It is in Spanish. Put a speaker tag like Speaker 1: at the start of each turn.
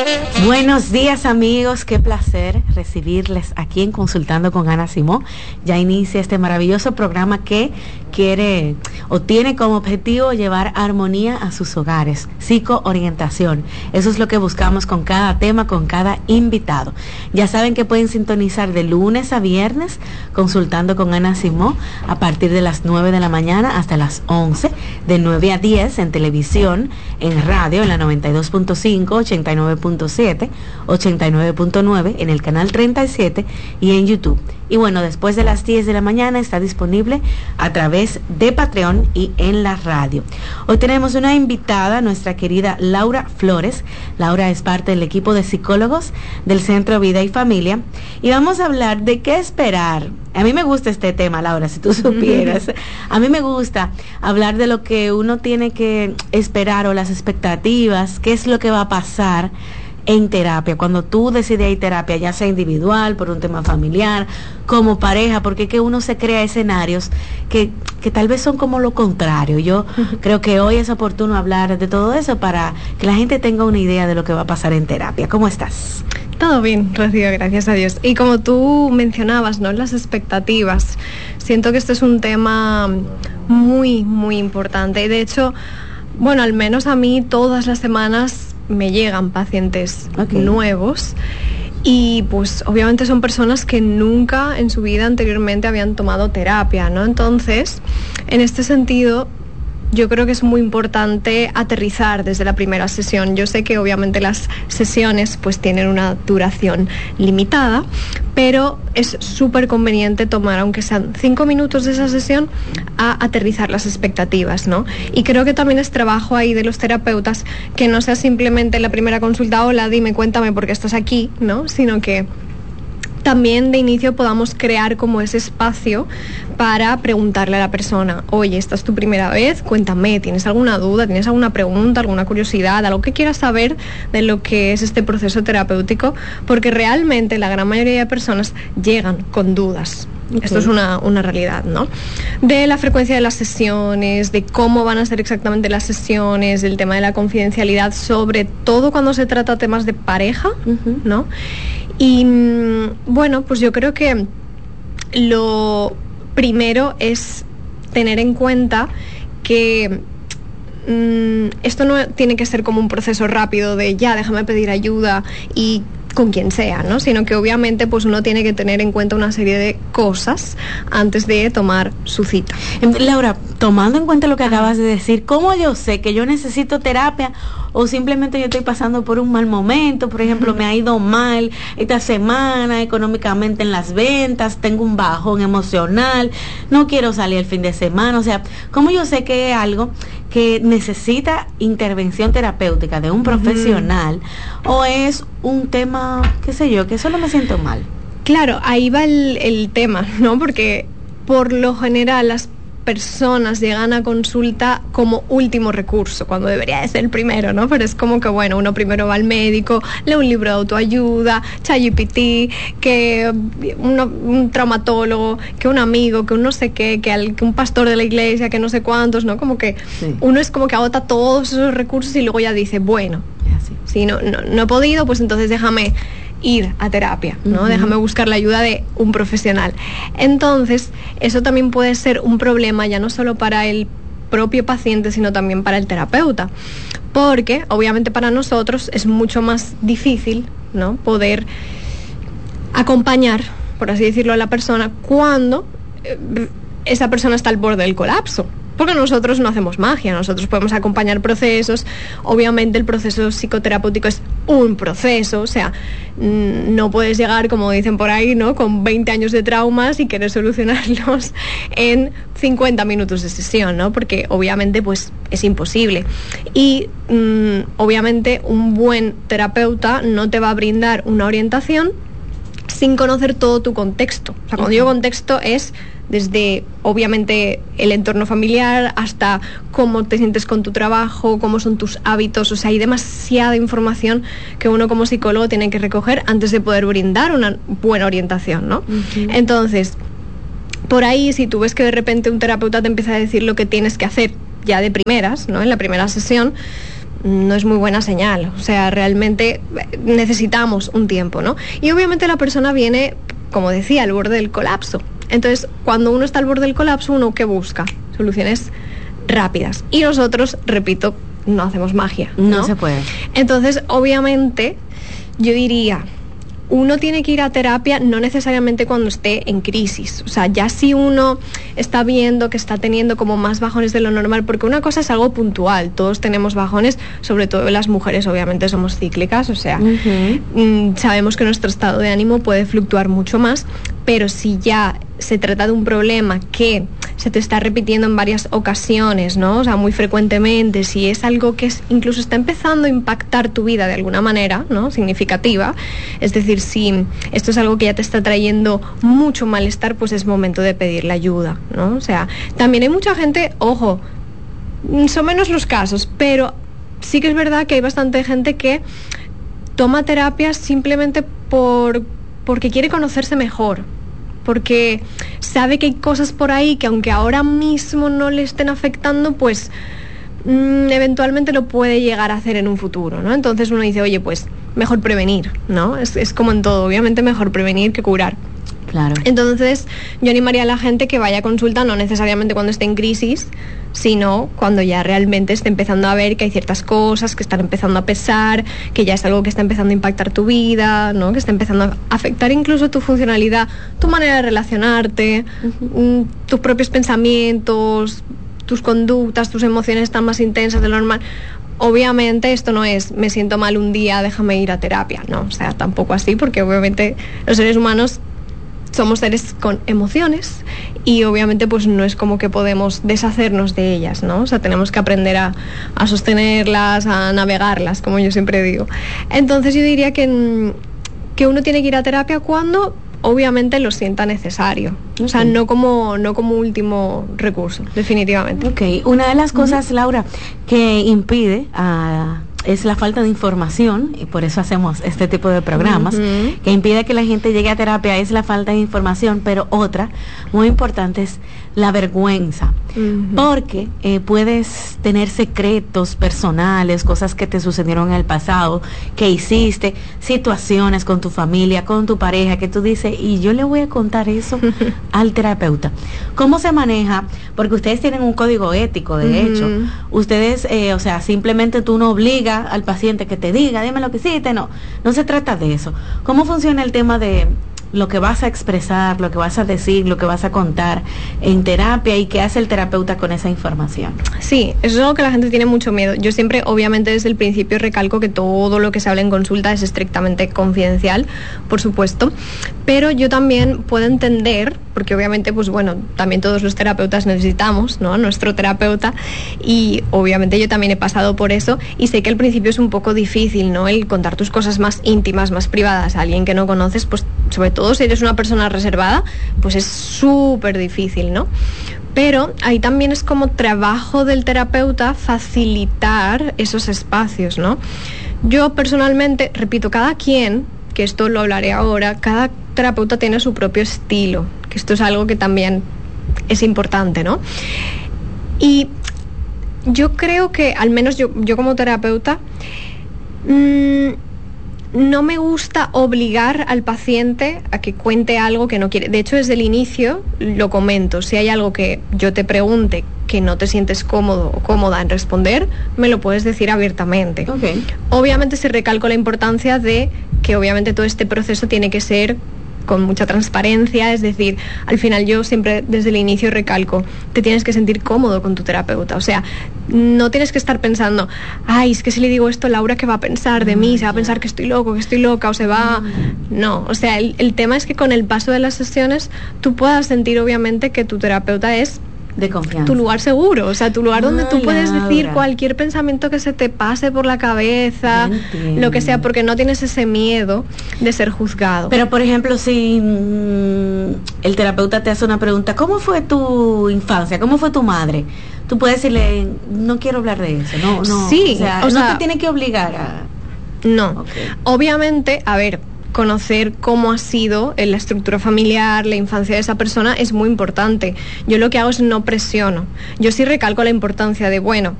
Speaker 1: Buenos días amigos, qué placer recibirles aquí en Consultando con Ana Simó. Ya inicia este maravilloso programa que quiere o tiene como objetivo llevar armonía a sus hogares, psicoorientación. Eso es lo que buscamos con cada tema, con cada invitado. Ya saben que pueden sintonizar de lunes a viernes Consultando con Ana Simó a partir de las 9 de la mañana hasta las 11, de 9 a 10 en televisión, en radio, en la 92.5, 89.7, 89.9 en el canal 37 y en YouTube. Y bueno, después de las 10 de la mañana está disponible a través de Patreon y en la radio. Hoy tenemos una invitada, nuestra querida Laura Flores. Laura es parte del equipo de psicólogos del Centro Vida y Familia y vamos a hablar de qué esperar. A mí me gusta este tema, Laura, si tú supieras. A mí me gusta hablar de lo que uno tiene que esperar o las expectativas, qué es lo que va a pasar en terapia, cuando tú decides ir a terapia, ya sea individual, por un tema familiar, como pareja, porque es que uno se crea escenarios que tal vez son como lo contrario. Yo creo que hoy es oportuno hablar de todo eso para que la gente tenga una idea de lo que va a pasar en terapia. ¿Cómo estás?
Speaker 2: Todo bien, Rocío, gracias a Dios. Y como tú mencionabas, ¿no?, las expectativas, siento que este es un tema muy, muy importante. Y de hecho, bueno, al menos a mí todas las semanas me llegan pacientes nuevos y pues obviamente son personas que nunca en su vida anteriormente habían tomado terapia, ¿no? Entonces, en este sentido, yo creo que es muy importante aterrizar desde la primera sesión. Yo sé que obviamente las sesiones pues tienen una duración limitada, pero es súper conveniente tomar, aunque sean 5 minutos de esa sesión, a aterrizar las expectativas, ¿no? Y creo que también es trabajo ahí de los terapeutas que no sea simplemente la primera consulta, hola, dime, cuéntame por qué estás aquí, ¿no? Sino que también de inicio podamos crear como ese espacio para preguntarle a la persona, oye, ¿esta es tu primera vez? Cuéntame, ¿tienes alguna duda? ¿Tienes alguna pregunta, alguna curiosidad, algo que quieras saber de lo que es este proceso terapéutico? Porque realmente la gran mayoría de personas llegan con dudas. Esto es una realidad, ¿no? De la frecuencia de las sesiones, de cómo van a ser exactamente las sesiones, del tema de la confidencialidad, sobre todo cuando se trata de temas de pareja, ¿no? Y bueno, pues yo creo que lo primero es tener en cuenta que esto no tiene que ser como un proceso rápido de ya, déjame pedir ayuda y con quien sea, ¿no? Sino que obviamente pues uno tiene que tener en cuenta una serie de cosas antes de tomar su cita.
Speaker 1: Laura, tomando en cuenta lo que acabas de decir, ¿cómo yo sé que yo necesito terapia o simplemente yo estoy pasando por un mal momento? Por ejemplo, me ha ido mal esta semana económicamente en las ventas, tengo un bajón emocional, no quiero salir el fin de semana. O sea, ¿cómo yo sé que es algo que necesita intervención terapéutica de un profesional o es un tema, qué sé yo, que solo me siento mal?
Speaker 2: Claro, ahí va el tema, ¿no? Porque por lo general las personas llegan a consulta como último recurso, cuando debería de ser el primero, ¿no? Pero es como que, bueno, uno primero va al médico, lee un libro de autoayuda, ChatGPT, que un traumatólogo, que un amigo, que un no sé qué, que un pastor de la iglesia, que no sé cuántos, ¿no? Como que uno es como que agota todos esos recursos y luego ya dice, bueno, si no he podido, pues entonces déjame ir a terapia, ¿no? Déjame buscar la ayuda de un profesional. Entonces, eso también puede ser un problema ya no solo para el propio paciente, sino también para el terapeuta, porque obviamente para nosotros es mucho más difícil, ¿no?, poder acompañar, por así decirlo, a la persona cuando esa persona está al borde del colapso. Porque nosotros no hacemos magia, nosotros podemos acompañar procesos. Obviamente el proceso psicoterapéutico es un proceso, o sea, no puedes llegar, como dicen por ahí, ¿no?, con 20 años de traumas y querer solucionarlos en 50 minutos de sesión, ¿no? Porque obviamente pues es imposible. Y obviamente un buen terapeuta no te va a brindar una orientación sin conocer todo tu contexto. O sea, cuando digo contexto es desde, obviamente, el entorno familiar hasta cómo te sientes con tu trabajo, cómo son tus hábitos. O sea, hay demasiada información que uno como psicólogo tiene que recoger antes de poder brindar una buena orientación, ¿no? Entonces, por ahí, si tú ves que de repente un terapeuta te empieza a decir lo que tienes que hacer ya de primeras, ¿no?, en la primera sesión, no es muy buena señal. O sea, realmente necesitamos un tiempo, ¿no? Y obviamente la persona viene, como decía, al borde del colapso. Entonces, cuando uno está al borde del colapso, ¿uno qué busca? Soluciones rápidas. Y nosotros, repito, no hacemos magia, ¿no?
Speaker 1: No se puede.
Speaker 2: Entonces, obviamente, yo diría, uno tiene que ir a terapia no necesariamente cuando esté en crisis. O sea, ya si uno está viendo que está teniendo como más bajones de lo normal, porque una cosa es algo puntual, todos tenemos bajones, sobre todo las mujeres obviamente somos cíclicas, o sea, sabemos que nuestro estado de ánimo puede fluctuar mucho más, pero si ya se trata de un problema que se te está repitiendo en varias ocasiones, ¿no? O sea, muy frecuentemente, si es algo que incluso está empezando a impactar tu vida de alguna manera, ¿no? Significativa, es decir, si esto es algo que ya te está trayendo mucho malestar, pues es momento de pedirle ayuda, ¿no? O sea, también hay mucha gente, ojo, son menos los casos, pero sí que es verdad que hay bastante gente que toma terapias simplemente porque quiere conocerse mejor, porque sabe que hay cosas por ahí que aunque ahora mismo no le estén afectando, pues eventualmente lo puede llegar a hacer en un futuro, ¿no? Entonces uno dice, oye, pues mejor prevenir, ¿no? Es como en todo, obviamente mejor prevenir que curar.
Speaker 1: Claro.
Speaker 2: Entonces yo animaría a la gente que vaya a consulta no necesariamente cuando esté en crisis, sino cuando ya realmente esté empezando a ver que hay ciertas cosas que están empezando a pesar, que ya es algo que está empezando a impactar tu vida, ¿no? Que está empezando a afectar incluso tu funcionalidad, tu manera de relacionarte, tus propios pensamientos, tus conductas, tus emociones están más intensas de lo normal. Obviamente esto no es me siento mal un día, déjame ir a terapia, no, o sea, tampoco así, porque obviamente los seres humanos somos seres con emociones y obviamente pues no es como que podemos deshacernos de ellas, ¿no? O sea, tenemos que aprender a sostenerlas, a navegarlas, como yo siempre digo. Entonces yo diría que uno tiene que ir a terapia cuando obviamente lo sienta necesario. O sea, no como último recurso, definitivamente.
Speaker 1: Ok, una de las cosas, Laura, que impide es la falta de información, y por eso hacemos este tipo de programas, que impide que la gente llegue a terapia, es la falta de información, pero otra muy importante es la vergüenza, porque puedes tener secretos personales, cosas que te sucedieron en el pasado, que hiciste, situaciones con tu familia, con tu pareja, que tú dices, y yo le voy a contar eso al terapeuta. ¿Cómo se maneja? Porque ustedes tienen un código ético, de hecho, ustedes, o sea, simplemente tú no obligas al paciente que te diga, dime lo que hiciste, no se trata de eso. ¿Cómo funciona el tema de lo que vas a expresar, lo que vas a decir, lo que vas a contar en terapia y qué hace el terapeuta con esa información?
Speaker 2: Sí, eso es algo que la gente tiene mucho miedo. Yo siempre, obviamente, desde el principio recalco que todo lo que se habla en consulta es estrictamente confidencial, por supuesto, pero yo también puedo entender, porque obviamente, pues bueno, también todos los terapeutas necesitamos, ¿no?, nuestro terapeuta, y obviamente yo también he pasado por eso y sé que al principio es un poco difícil, ¿no?, el contar tus cosas más íntimas, más privadas a alguien que no conoces, pues sobre todo si eres una persona reservada, pues es súper difícil, ¿no? Pero ahí también es como trabajo del terapeuta facilitar esos espacios, ¿no? Yo personalmente, repito, cada quien, que esto lo hablaré ahora, cada terapeuta tiene su propio estilo, que esto es algo que también es importante, ¿no? Y yo creo que, al menos yo como terapeuta, no me gusta obligar al paciente a que cuente algo que no quiere. De hecho, desde el inicio lo comento. Si hay algo que yo te pregunte que no te sientes cómodo o cómoda en responder, me lo puedes decir abiertamente.
Speaker 1: Okay.
Speaker 2: Obviamente se recalco la importancia de que obviamente todo este proceso tiene que ser con mucha transparencia, es decir, al final yo siempre desde el inicio recalco, te tienes que sentir cómodo con tu terapeuta, o sea, no tienes que estar pensando, ay, es que si le digo esto, Laura, ¿qué va a pensar de mí? Se va a pensar que estoy loco, que estoy loca, o se va... No, o sea, el tema es que con el paso de las sesiones tú puedas sentir obviamente que tu terapeuta es
Speaker 1: de confianza,
Speaker 2: tu lugar seguro, o sea, tu lugar donde tú puedes
Speaker 1: Laura,
Speaker 2: decir cualquier pensamiento que se te pase por la cabeza, lo que sea, porque no tienes ese miedo de ser juzgado.
Speaker 1: Pero por ejemplo, si el terapeuta te hace una pregunta, ¿cómo fue tu infancia? ¿Cómo fue tu madre? Tú puedes decirle, no quiero hablar de eso, no,
Speaker 2: sí,
Speaker 1: o sea, no te tiene que obligar a...
Speaker 2: No, okay. Obviamente, a ver, conocer cómo ha sido la estructura familiar, la infancia de esa persona es muy importante. Yo lo que hago es no presiono. Yo sí recalco la importancia de, bueno,